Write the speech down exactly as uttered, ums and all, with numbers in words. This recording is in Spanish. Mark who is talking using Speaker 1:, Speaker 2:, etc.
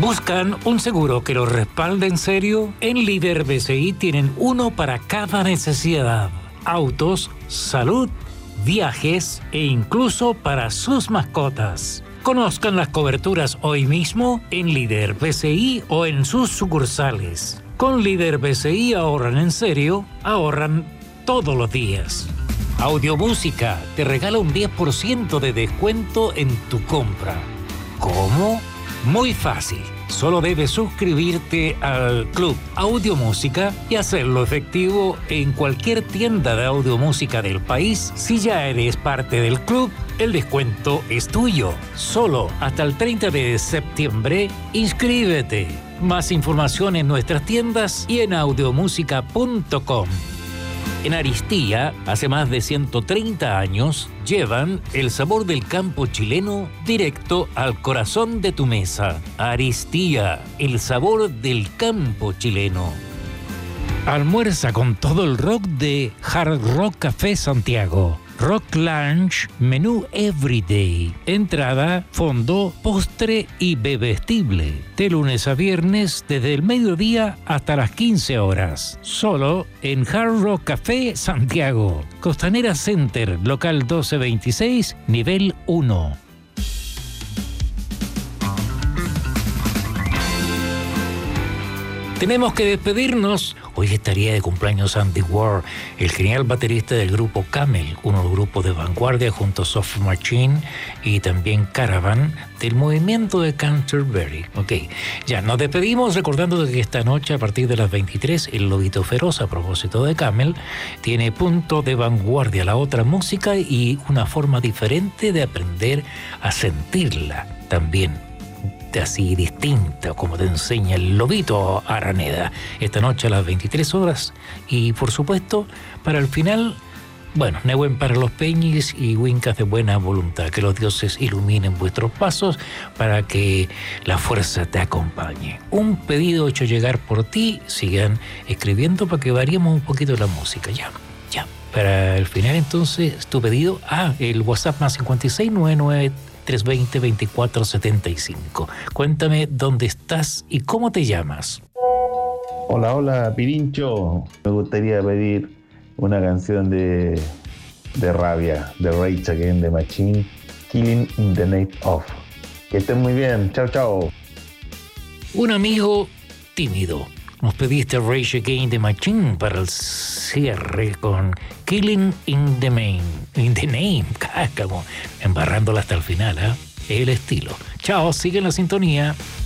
Speaker 1: ¿Buscan un seguro que los respalde en serio? En Líder B C I tienen uno para cada necesidad. Autos, salud, viajes e incluso para sus mascotas. Conozcan las coberturas hoy mismo en Líder B C I o en sus sucursales. Con Líder B C I ahorran en serio, ahorran todos los días. Audiomúsica te regala un diez por ciento de descuento en tu compra. ¿Cómo? Muy fácil. Solo debes suscribirte al Club Audiomúsica y hacerlo efectivo en cualquier tienda de audiomúsica del país. Si ya eres parte del club, el descuento es tuyo. Solo hasta el treinta de septiembre, inscríbete. Más información en nuestras tiendas y en audiomúsica punto com. En Aristía, hace más de ciento treinta años, llevan el sabor del campo chileno directo al corazón de tu mesa. Aristía, el sabor del campo chileno. Almuerza con todo el rock de Hard Rock Café Santiago. Rock Lunch, menú Everyday. Entrada, fondo, postre y bebestible. De lunes a viernes, desde el mediodía hasta las quince horas. Solo en Hard Rock Café Santiago. Costanera Center, local doce veintiséis, nivel uno. Tenemos que despedirnos. Hoy estaría de cumpleaños Andy Ward, el genial baterista del grupo Camel, uno de los grupos de vanguardia junto a Soft Machine y también Caravan del movimiento de Canterbury. Ok, ya nos despedimos recordando que esta noche a partir de las veintitrés el Lobito Feroz, a propósito de Camel, tiene Punto de Vanguardia, la otra música y una forma diferente de aprender a sentirla también. Así distinta como te enseña el Lobito Araneda esta noche a las veintitrés horas. Y por supuesto para el final, bueno, Nehuen para los Peñis y Wincas de buena voluntad. Que los dioses iluminen vuestros pasos para que la fuerza te acompañe. Un pedido hecho llegar por ti. Sigan escribiendo para que variemos un poquito la música. Ya, ya. Para el final entonces tu pedido a ah, el WhatsApp más cincuenta y seis noventa y nueve tres veinte veinticuatro setenta y cinco. Cuéntame dónde estás y cómo te llamas.
Speaker 2: Hola, hola, Pirincho. Me gustaría pedir una canción de, de Rabia, de Rage Against the Machine, Killing in the Name of. Que estén muy bien. Chao, chao.
Speaker 1: Un amigo tímido. Nos pediste Rage Against the Machine para el cierre con Killing in the Name. In the Name, como embarrándola hasta el final, ¿eh? El estilo. Chao, sigue en la sintonía.